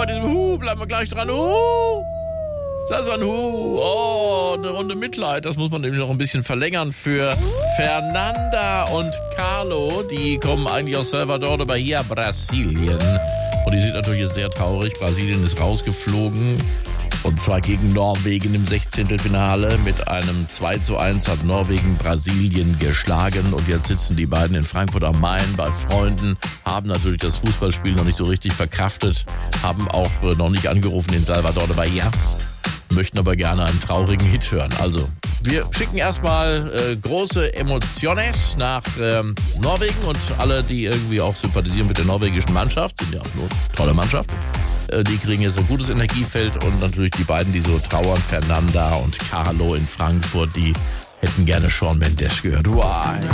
bei diesem bleiben wir gleich dran. Ist das ein eine Runde Mitleid. Das muss man nämlich noch ein bisschen verlängern für Fernanda und Carlo. Die kommen eigentlich aus Salvador de Bahia, Brasilien. Und die sind natürlich sehr traurig. Brasilien ist rausgeflogen. Und zwar gegen Norwegen im 16. Finale. Mit einem 2:1 hat Norwegen Brasilien geschlagen. Und jetzt sitzen die beiden in Frankfurt am Main bei Freunden, haben natürlich das Fußballspiel noch nicht so richtig verkraftet, haben auch noch nicht angerufen in Salvador de Bahia, möchten aber gerne einen traurigen Hit hören. Also, wir schicken erstmal große Emociones nach Norwegen und alle, die irgendwie auch sympathisieren mit der norwegischen Mannschaft, sind ja auch nur eine tolle Mannschaft. Die kriegen jetzt ein gutes Energiefeld und natürlich die beiden, die so trauern, Fernanda und Carlo in Frankfurt, die hätten gerne Shawn Mendes gehört. Why?